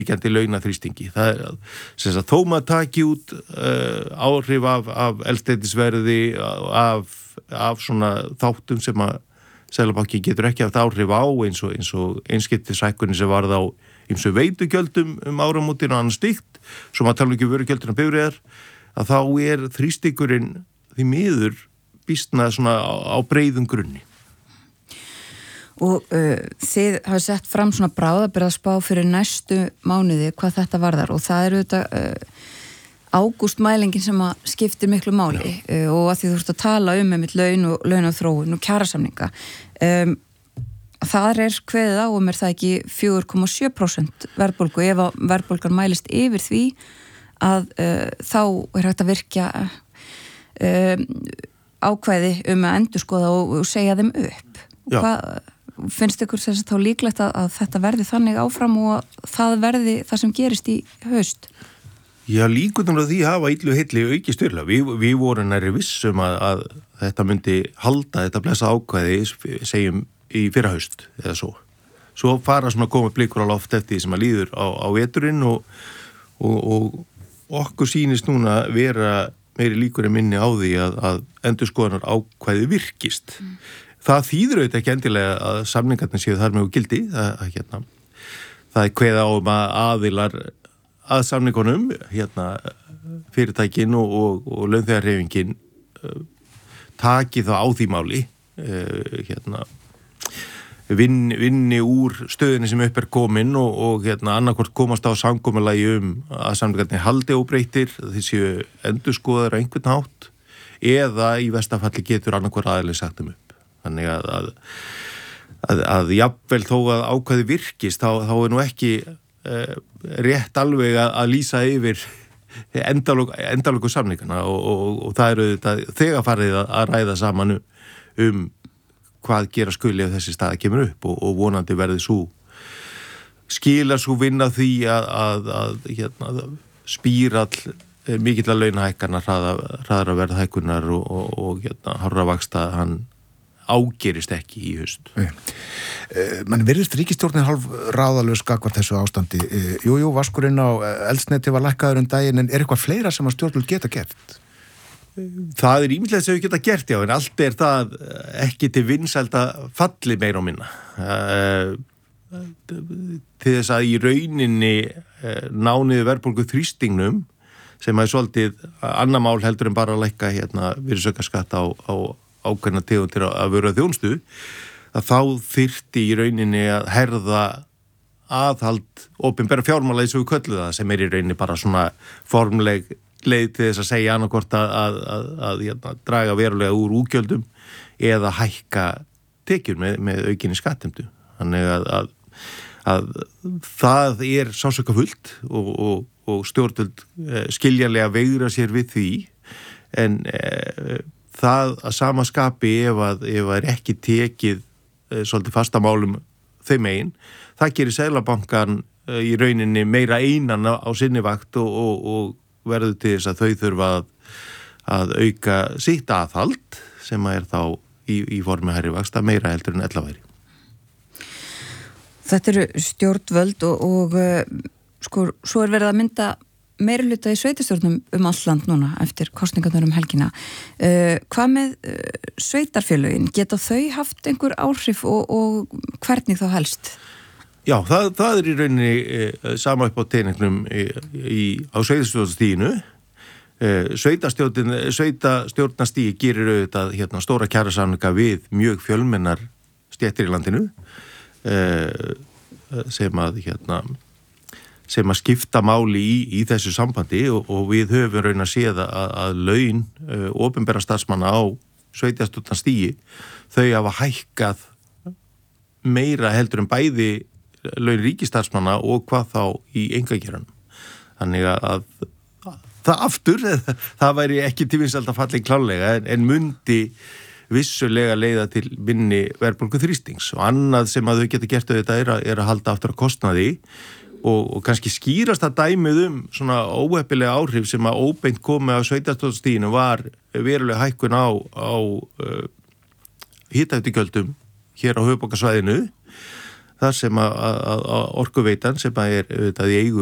íkjandi launaþrýstingi. Það sem sagt, þó maður taki út áhrif af eldsneytisverði, af svona þáttum sem að Seðlabankinn getur ekki haft áhrif á eins og einskiptishækkunin sem varð á ýmsum veitugjöldum áramótin og annað slíkt, svo maður tala ekki vörugjöldin og bifreiðar, að þá þrýstingurinn því miður býstna svona á breiðum grunni. Og þið hafa sett fram svona bráðabirgðaspá fyrir næstu mánuði hvað þetta varðar og það þetta ágústmælingin sem að skiptir miklu máli og að því þú ert að tala einmitt laun og launaþróun og kjarasamninga. Þar kveðið á það ekki 4,7% verðbólgu ef að verðbólgan mælist yfir því að þá hægt að virkja ákvæði að endurskoða og segja þeim upp. Hvað finnst ykkur þess að þá líklegt að þetta verði þannig áfram og að það verði það sem gerist í haust? Já, líkundum á því hafa illu heilli auki styrla. Við vorum nærri vissum að þetta myndi halda þetta blessa ákvæði, segjum í fyrra haust eða svo. Svo fara svona koma blikur á loft eftir því sem að líður á veturinn og okkur sýnist núna vera meiri líkur en minni á því að endurskoðunar ákvæði virkist. Það þýðir auðvitað ekki endilega að samningarnir séu þar með og gildi. Það kveða á að aðilar að samningunum, fyrirtækin og launþegahreyfingin taki þá á því máli, vinni úr stöðinni sem upp komin og annarkvort komast á samkomulagi að samningarnir haldi óbreyttir, þeir séu endurskoðaðir á einhvern hátt, eða í versta falli getur annarkvort aðileg sagt upp. Þannig að jafnvel þó að ákvæði virkist, þá nú ekki rétt alveg að lýsa yfir endalöku samningana og það auðvitað þegar farið að ræða saman hvað gera skuli ef þessi staða kemur upp og vonandi verði skilar svo vinna því að spírall mikilla launahækkarna hraðara verðhækkunar og hárra vaxta hann ágerist ekki í haust. Man virðist ríkisstjórnin hálf ráðalaus gagnvart þessu ástandi. Jú, vaskurinn á eldsneyti var lækkaður daginn, en eitthvað fleira sem að stjórnvöld geta gert? Það ýmislegt sem við geta gert, já, en allt það ekki til vinsælda falli meira og minna. Til þess að í rauninni nániðu verðbólgu þrýstingnum, sem svolítið annað mál heldur en bara að lækka virðisaukaskatt á ákveðna tegundir að vera þjónustu, að þá þyrfti í rauninni að herða aðhald opinbera fjármála eins og við kölluðum það, sem í rauninni bara svona formleg leið til þess að segja annarkvort að draga verulega úr útgjöldum eða hækka tekjur með aukinni skattheimtu. Þannig að það sásökafullt og stjórnvöld skiljanlega veigra sér við því, en það að sama skapi ef ekki tekið svolítið fastamálum þeim einn, það gerir Seðlabankann í rauninni meira einan á sinni vakt og verður til þess að þau þurfa að auka sitt aðhald sem þá í formi hærri vaxta meira heldur en ella væri. Þetta eru stjórnvöld og svo verið að mynda meirihluta í sveitarstjórnum allt land núna eftir kosningarnar helgina. Hvað með sveitarfélögin? Geta þau haft einhver áhrif og hvernig þá helst? Já, það í rauninni sama upp á teiningnum á sveitarstjórnarstiginu. Sveitarstjórnarstígi gerir auðvitað stóra kjarasamninga við mjög fjölmennar stéttir í landinu sem að skipta máli í þessu sambandi og við höfum raun að séð að laun opinbera starfsmanna á sveitarstjórnarstigi, þau hafa hækkað meira heldur en bæði laun ríkisstarfsmanna og hvað þá í einkageiranum. Þannig að það aftur, það væri ekki til vinsælda fallið klárlega en mundi vissulega leiða til minni verðbólgu þrýstings og annað sem að þau geta gert auðvitað er að halda aftur að kostnaði og kannski skýrast að dæmið svona óheppilega áhrif sem að óbeint komi á sveitarstjórnarstiginu var verulega hækkun á hitaveitugjöldum hér á höfuðborgarsvæðinu. þar sem að orkuveitan sem að er auðvitað í eigu